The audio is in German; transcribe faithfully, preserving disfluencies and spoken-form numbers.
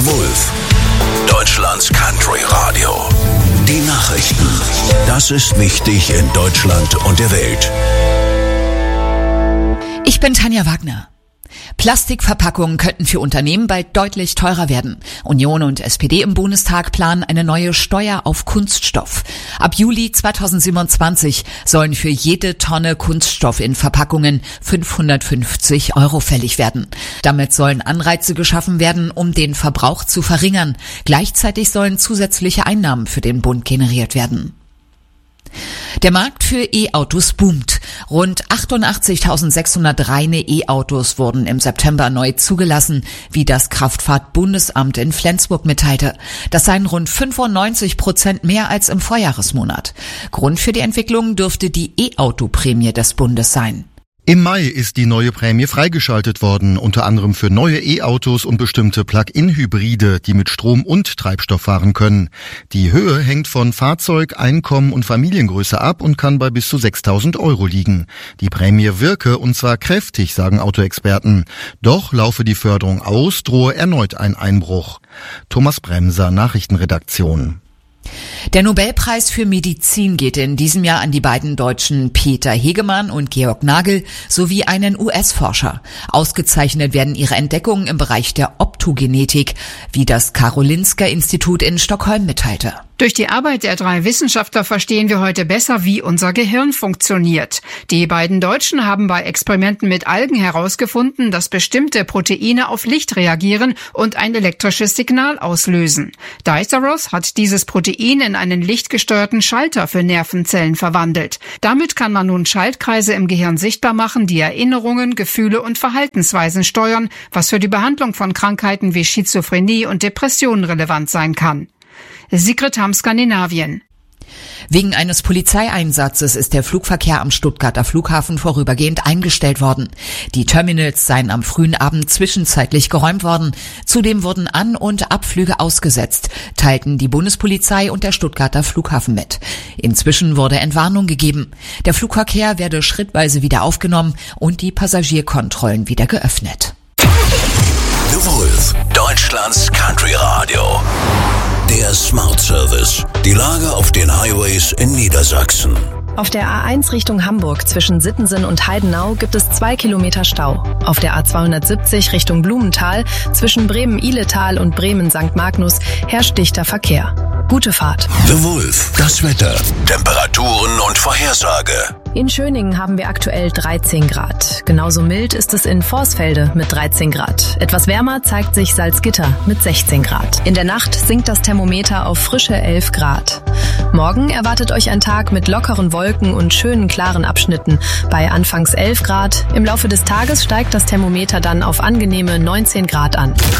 The Wolf, Deutschlands Country Radio. Die Nachrichten. Das ist wichtig in Deutschland und der Welt. Ich bin Tanja Wagner. Plastikverpackungen könnten für Unternehmen bald deutlich teurer werden. Union und S P D im Bundestag planen eine neue Steuer auf Kunststoff. Ab Juli zweitausendsiebenundzwanzig sollen für jede Tonne Kunststoff in Verpackungen fünfhundertfünfzig Euro fällig werden. Damit sollen Anreize geschaffen werden, um den Verbrauch zu verringern. Gleichzeitig sollen zusätzliche Einnahmen für den Bund generiert werden. Der Markt für E-Autos boomt. Rund achtundachtzigtausendsechshundert reine E-Autos wurden im September neu zugelassen, wie das Kraftfahrtbundesamt in Flensburg mitteilte. Das seien rund fünfundneunzig Prozent mehr als im Vorjahresmonat. Grund für die Entwicklung dürfte die E-Auto-Prämie des Bundes sein. Im Mai ist die neue Prämie freigeschaltet worden, unter anderem für neue E-Autos und bestimmte Plug-in-Hybride, die mit Strom und Treibstoff fahren können. Die Höhe hängt von Fahrzeug, Einkommen und Familiengröße ab und kann bei bis zu sechstausend Euro liegen. Die Prämie wirke, und zwar kräftig, sagen Autoexperten. Doch laufe die Förderung aus, drohe erneut ein Einbruch. Thomas Bremser, Nachrichtenredaktion. Der Nobelpreis für Medizin geht in diesem Jahr an die beiden Deutschen Peter Hegemann und Georg Nagel sowie einen U S-Forscher. Ausgezeichnet werden ihre Entdeckungen im Bereich der Optogenetik, wie das Karolinska-Institut in Stockholm mitteilte. Durch die Arbeit der drei Wissenschaftler verstehen wir heute besser, wie unser Gehirn funktioniert. Die beiden Deutschen haben bei Experimenten mit Algen herausgefunden, dass bestimmte Proteine auf Licht reagieren und ein elektrisches Signal auslösen. Diceros hat dieses Protein in einen lichtgesteuerten Schalter für Nervenzellen verwandelt. Damit kann man nun Schaltkreise im Gehirn sichtbar machen, die Erinnerungen, Gefühle und Verhaltensweisen steuern, was für die Behandlung von Krankheiten wie Schizophrenie und Depressionen relevant sein kann. Sigrid Hamm, Skandinavien. Wegen eines Polizeieinsatzes ist der Flugverkehr am Stuttgarter Flughafen vorübergehend eingestellt worden. Die Terminals seien am frühen Abend zwischenzeitlich geräumt worden. Zudem wurden An- und Abflüge ausgesetzt, teilten die Bundespolizei und der Stuttgarter Flughafen mit. Inzwischen wurde Entwarnung gegeben. Der Flugverkehr werde schrittweise wieder aufgenommen und die Passagierkontrollen wieder geöffnet. The Wolf, Deutschlands Country Radio. Der Smart Service. Die Lage auf den Highways in Niedersachsen. Auf der A eins Richtung Hamburg zwischen Sittensen und Heidenau gibt es zwei Kilometer Stau. Auf der A zweihundertsiebzig Richtung Blumenthal zwischen Bremen-Ihletal und Bremen-Sankt Magnus herrscht dichter Verkehr. Gute Fahrt. The Wolf, das Wetter, Temperaturen und Vorhersage. In Schöningen haben wir aktuell dreizehn Grad. Genauso mild ist es in Vorsfelde mit dreizehn Grad. Etwas wärmer zeigt sich Salzgitter mit sechzehn Grad. In der Nacht sinkt das Thermometer auf frische elf Grad. Morgen erwartet euch ein Tag mit lockeren Wolken und schönen klaren Abschnitten bei anfangs elf Grad. Im Laufe des Tages steigt das Thermometer dann auf angenehme neunzehn Grad an.